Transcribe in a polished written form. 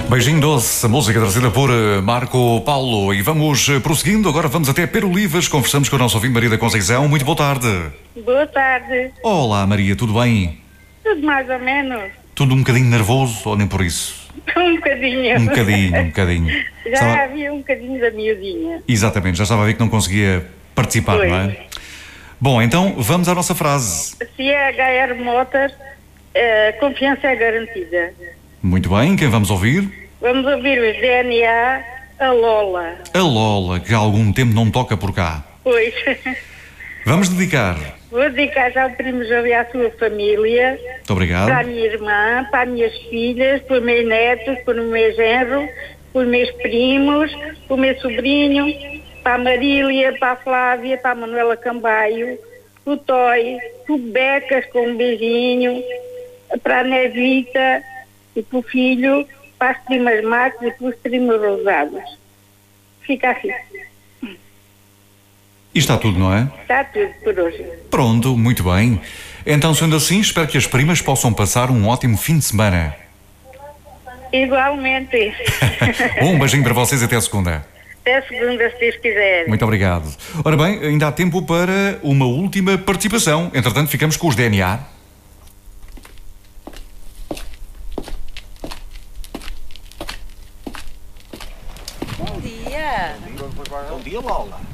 Beijinho doce, a música trazida por Marco Paulo. E vamos prosseguindo, agora vamos até Perolivas, conversamos com o nosso ouvinte Maria da Conceição. Muito boa tarde. Boa tarde. Olá Maria, tudo bem? Tudo mais ou menos. Tudo um bocadinho nervoso ou nem por isso? Um bocadinho. Um bocadinho. Já havia um bocadinho da miudinha. Exatamente, já estava a ver que não conseguia participar, Pois. não é? Bom, então vamos à nossa frase. Se é HR Motors, confiança é garantida. Muito bem, quem vamos ouvir? Vamos ouvir os DNA, a Lola. A Lola, que há algum tempo não toca por cá. Pois. Vamos dedicar. Vou dedicar já ao Primo Jovem à sua família, Muito obrigado. para a minha irmã, para as minhas filhas, para os meus netos, para o meu genro, para os meus primos, para o meu sobrinho, para a Marília, para a Flávia, para a Manuela Cambaio, para o Toy, para o Becas com um beijinho, para a Nevita e para o filho, para as primas Marcos e para os primos Rosados. Fica assim. E está tudo, não é? Está tudo por hoje. Pronto, muito bem. Então, sendo assim, espero que as primas possam passar um ótimo fim de semana. Igualmente. Um beijinho para vocês até a segunda. Até segunda, se Deus quiser. Muito obrigado. Ora bem, ainda há tempo para uma última participação. Entretanto, ficamos com os DNA. Bom dia. Bom dia, Lola.